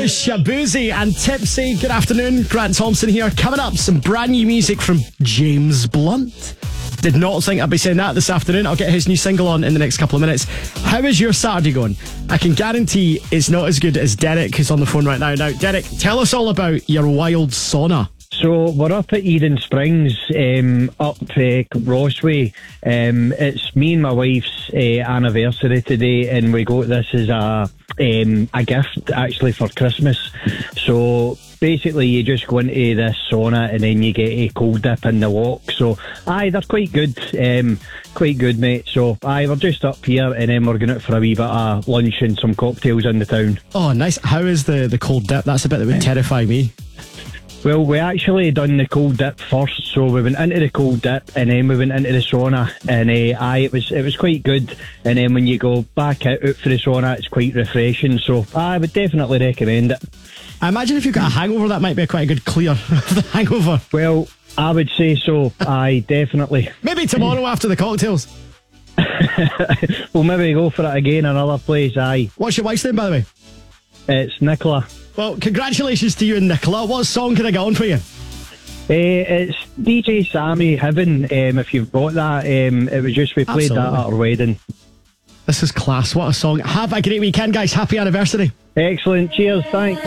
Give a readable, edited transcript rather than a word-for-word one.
was Shabuzi and Tipsy. Good afternoon, Grant Thompson here. Coming up, some brand new music from James Blunt. Did not think I'd be saying that this afternoon. I'll get his new single on in the next couple of minutes. How is your Saturday going? I can guarantee it's not as good as Derek, who's on the phone right now. Now, Derek, tell us all about your wild sauna. So we're up at Eden Springs, up Rossway. It's me and my wife's anniversary today, and we got this as a gift actually for Christmas. So basically, you just go into this sauna and then you get a cold dip in the walk. So they're quite good, mate. So we're just up here, and then we're going out for a wee bit of lunch and some cocktails in the town. Oh, nice. How is the cold dip? That's a bit that would terrify me. Well, we actually done the cold dip first, so we went into the cold dip and then we went into the sauna, and it was quite good. And then when you go back out for the sauna, it's quite refreshing. So I would definitely recommend it. I imagine if you've got a hangover, that might be quite a good clear of the hangover. Well, I would say so. Definitely. Maybe tomorrow after the cocktails. We'll maybe go for it again another place. What's your wife's name, by the way? It's Nicola. Well, congratulations to you and Nicola. What song can I get on for you? It's DJ Sammy Heaven. If you've got that, it was just we played Absolutely. that at our wedding. This is class. What a song. Have a great weekend, guys. Happy anniversary. Excellent. Cheers. Thanks.